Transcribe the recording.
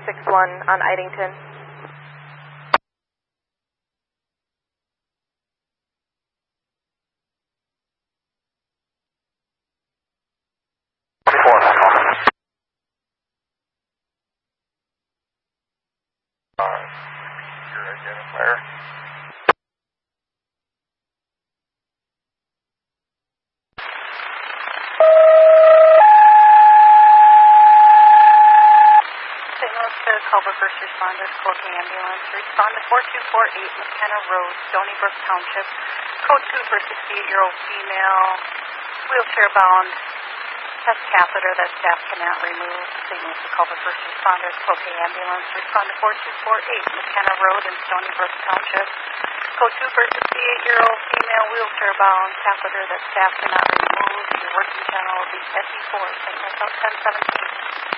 461 on Idington. Your identifier. St. Louis Fair Culver First Responders, Cloaking Ambulance. Respond to 4248 McKenna Road, Stony Brook Township. Code 2 for 68-year-old female, wheelchair bound, has catheter that staff cannot remove. St. Louis Culver First Responders, Cloaking Ambulance. Respond to 4248 McKenna Road in Stony Brook Township. Code 2 for 68-year-old female, wheelchair bound, catheter that staff cannot remove. Your working channel will be SE4, St. Louis 1017.